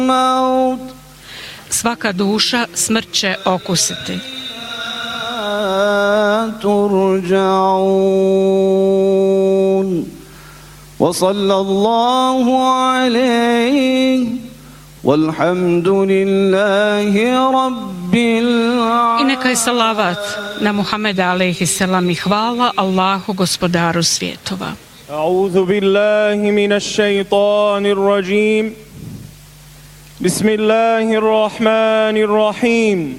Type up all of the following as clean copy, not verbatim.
Svaka duša smrt će okusiti. وصلى الله عليه والحمد لله رب العالمين. I neka je salavat na Muhameda alejhi selam i hvala Allahu gospodaru svjetova. أعوذ بالله من الشيطان الرجيم. بسم الله الرحمن الرحيم.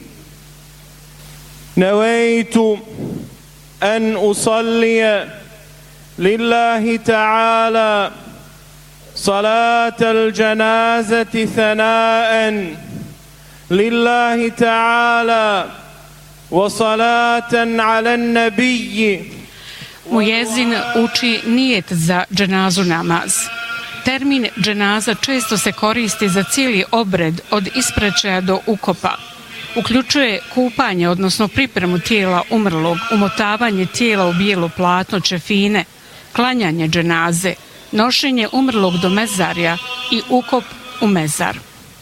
نويت أن أصلي لله تعالى صلاة الجنازة ثناء لله تعالى وصلاة على النبي. Mujezin uči nijet za dženazu namaz. Termin dženaza često se koristi za cijeli obred od ispraćaja do ukopa. Uključuje kupanje, odnosno pripremu tijela umrlog, umotavanje tijela u bijelo platno čefine, klanjanje dženaze, nošenje umrlog do mezarja i ukop u mezar.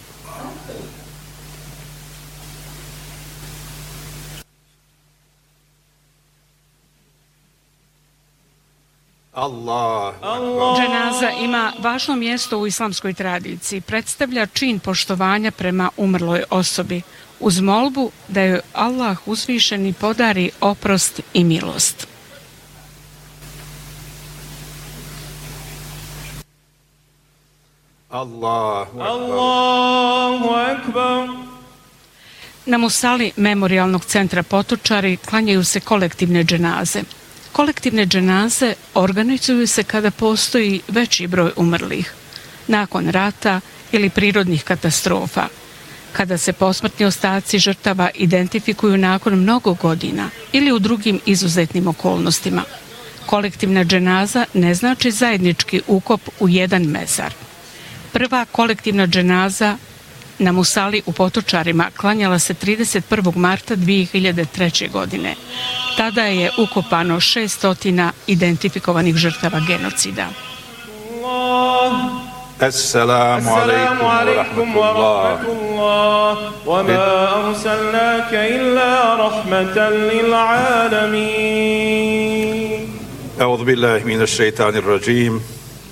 Dženaza ima važno mjesto u islamskoj tradiciji. Predstavlja čin poštovanja prema umrloj osobi, uz molbu da joj Allah uzvišeni podari oprost i milost. Allahu akbar. Na musali Memorijalnog centra Potočari klanjaju se kolektivne dženaze. Kolektivne dženaze organizuju se kada postoji veći broj umrlih, nakon rata ili prirodnih katastrofa, kada se posmrtni ostaci žrtava identifikuju nakon mnogo godina ili u drugim izuzetnim okolnostima. Kolektivna dženaza ne znači zajednički ukop u jedan mezar. Prva kolektivna dženaza na musali u Potočarima klanjala se 31. marta 2003. godine. Tada je ukopano 600 identifikovanih žrtava genocida. Assalamu alaikum wa rahmatullah wa ma arsalnaka illa rahmatan lil alamin. A'udhu billahi minash shaitanir rajim.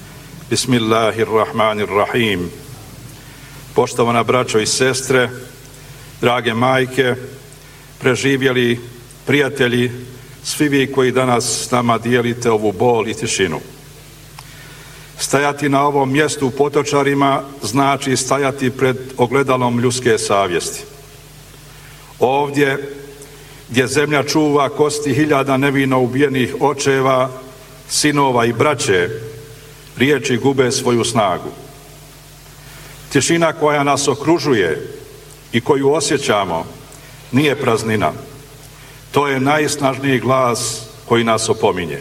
Bismillahirrahmanirrahim. Poštovana braćo i sestre, drage majke, preživjeli prijatelji, svi vi koji danas s nama dijelite ovu bol i tišinu. Stajati na ovom mjestu u Potočarima znači stajati pred ogledalom ljudske savjesti. Ovdje gdje zemlja čuva kosti hiljada nevino ubijenih očeva, sinova i braće, riječi gube svoju snagu. Tišina koja nas okružuje i koju osjećamo nije praznina. To je najsnažniji glas koji nas opominje.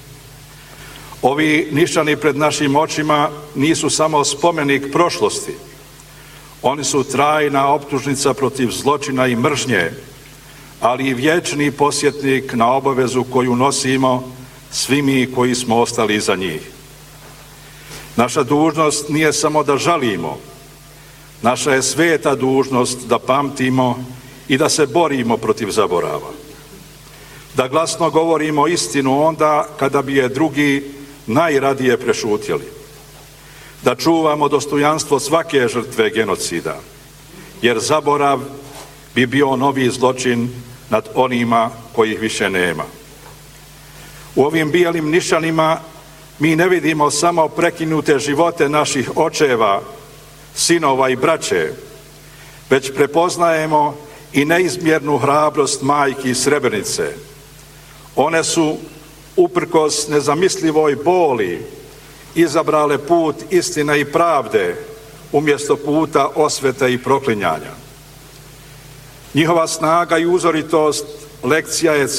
Ovi nišani pred našim očima nisu samo spomenik prošlosti. Oni su trajna optužnica protiv zločina i mržnje, ali i vječni podsjetnik na obavezu koju nosimo svi mi koji smo ostali iza njih. Naša dužnost nije samo da žalimo, naša je sveta dužnost da pamtimo i da se borimo protiv zaborava. Da glasno govorimo istinu onda kada bi je drugi najradije prešutjeli. Da čuvamo dostojanstvo svake žrtve genocida, jer zaborav bi bio novi zločin nad onima kojih više nema. U ovim bijelim nišanima mi ne vidimo samo prekinute živote naših očeva, sinova i braće, već prepoznajemo i neizmjernu hrabrost majki iz Srebrenice. One su, uprkos nezamislivoj boli, izabrale put istine i pravde umjesto puta osvete i proklinjanja. Njihova snaga i uzoritost lekcija je